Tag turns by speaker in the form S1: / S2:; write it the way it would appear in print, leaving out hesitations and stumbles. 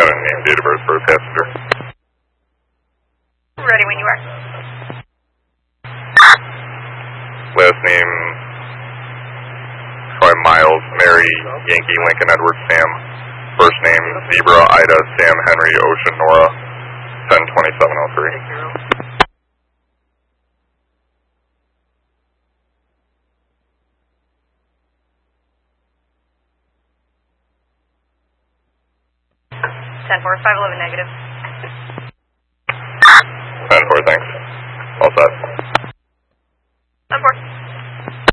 S1: got a name, date of birth for a passenger.
S2: Ready when you are.
S1: Last name, Troy Miles, Mary, Yankee, Lincoln, Edward, Sam. First name, Zebra, Ida, Sam, Henry, Ocean, Nora, 102703.
S2: Ten 4 511 negative.